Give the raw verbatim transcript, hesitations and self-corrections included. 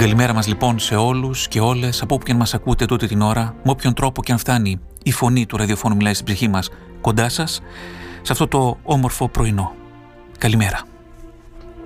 καλημέρα μας λοιπόν σε όλους και όλες, από όποιον μας ακούτε τούτη την ώρα, με όποιον τρόπο και αν φτάνει η φωνή του ραδιοφώνου μιλάει στην ψυχή μας κοντά σας, σε αυτό το όμορφο πρωινό. Καλημέρα.